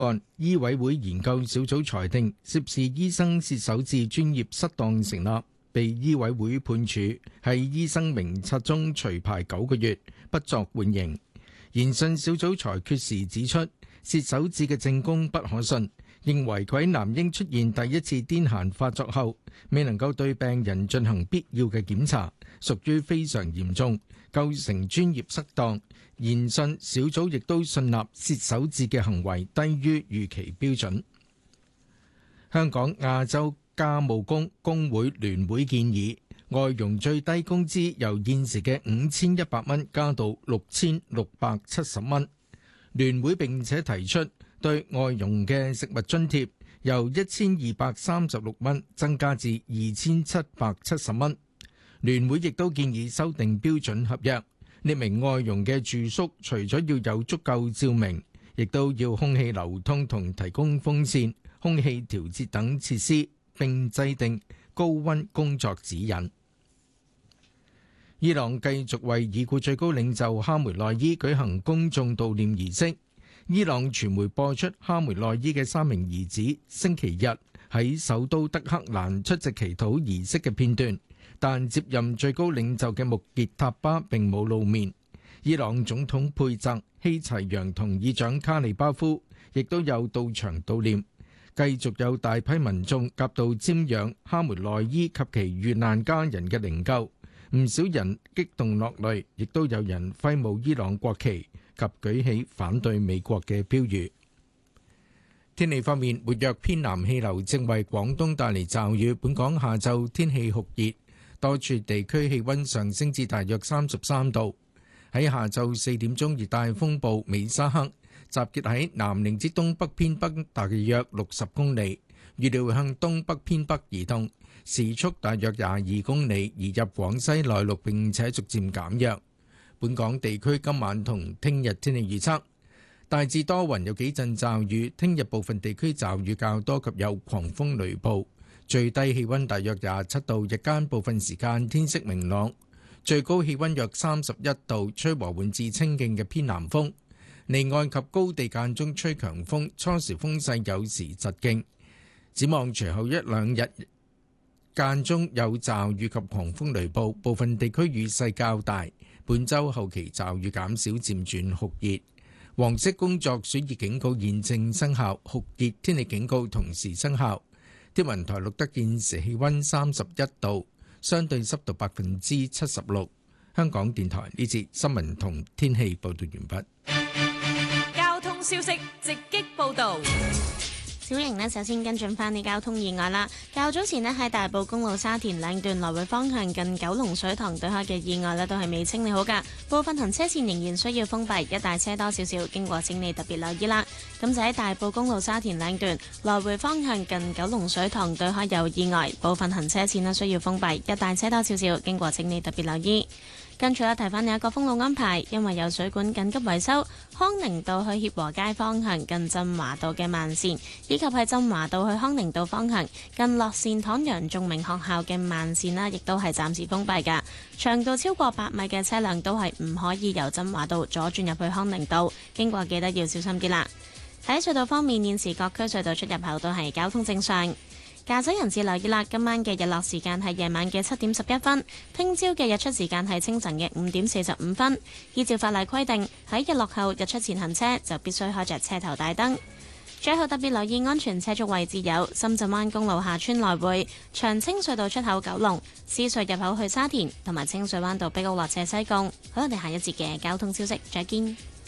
案，醫委會研究小組裁定涉事醫生薛守志專業失當成立，被醫委會判處喺醫生名冊中除牌9個月，不作緩刑。研訊小組裁決時指出，薛守志嘅證供不可信，認為佢喺男嬰出現第一次癲癇發作後，未能夠對病人進行必要嘅檢查，屬於非常嚴重，構成專業失當。研訊小組亦都信納薛守志嘅行為低於預期標準。香港亞洲家務工工會聯會建議，外傭最低工資由現時嘅5100蚊加到6670蚊。聯會並且提出對外傭嘅食物津貼由1236蚊增加至2770蚊。聯會亦都建議修訂標準合約，列明外傭嘅住宿除咗要有足夠照明，亦都要空氣流通同提供風扇、空氣調節等設施，並制定高溫工作指引。伊朗繼續為已故最高領袖哈梅內伊舉行公眾悼念儀式。伊朗傳媒播出哈梅內伊嘅3名兒子星期日喺首都德黑蘭出席祈禱儀式嘅片段，但接任最高領袖嘅穆傑塔巴並冇露面。伊朗總統佩澤希齊揚同議長卡利巴夫亦都有到場悼念。繼續有大批民眾夾道瞻仰哈梅內伊及其遇難家人嘅靈柩，唔少人激動落淚，亦都有人揮舞伊朗國旗及舉起反對美國嘅標語。天氣方面，活躍偏南氣流正為廣東帶嚟驟雨，本港下晝天氣酷熱，多處地區氣溫上升至大約33度。喺下晝4點鐘，熱帶風暴美沙克集結喺南寧之東北偏北大約60公里，預料向東北偏北移動，時速大約22公里，移入廣西內陸並且逐漸減弱。本港地區今晚同聽日天氣預測，大致多雲，有幾陣驟雨，聽日部分地區驟雨較多及有狂風雷暴，最低氣溫大約27度，日間部分時間天色明朗，最高氣溫約31度，吹和緩至清勁嘅偏南風，離岸及高地間中吹強風，初時風勢有時疾勁。展望隨後一兩日間中有驟雨及狂風雷暴，部分地區雨勢較大。本週後期驟雨減少，漸轉酷熱。黃色工作暑熱警告現正生效，酷熱天氣警告同時生效。天文台錄得現時氣溫31度，相對濕度76%。香港電台呢節新聞同天氣報道完畢。 交通消息直擊報道。 小瑩呢，首先跟進翻啲交通意外啦。較早前呢，喺大埔公路沙田嶺段來回方向近九龍水塘對開嘅意外呢，都係未清理好㗎，部分行車線仍然需要封閉，一帶車多少少，經過請你特別留意啦。咁就喺大埔公路沙田嶺段來回方向近九龍水塘對開有意外，部分行車線呢需要封閉，一帶車多少少，經過請你特別留意。跟住提翻你一個封路安排，因為有水管緊急維修，康寧道去協和街方向近振華道嘅慢線，以及係振華道去康寧道方向近樂善堂楊仲明學校嘅慢線啦，亦都係暫時封閉㗎。長度超過8米嘅車輛都係唔可以由振華道左轉入去康寧道，經過記得要小心啲啦。喺隧道方面，現時各區隧道出入口都係交通正常。駕駛人士留意啦，今晚嘅日落時間係夜晚嘅7點11分，聽朝嘅日出時間係清晨嘅5點45分。依照法例規定，喺日落後日出前行車就必須開着車頭大燈。最後特別留意安全車速位置有深圳灣公路下村來回、長青隧道出口九龍、獅隧入口去沙田，同埋清水灣道碧屋落斜西貢。好，我哋下一節嘅交通消息再見。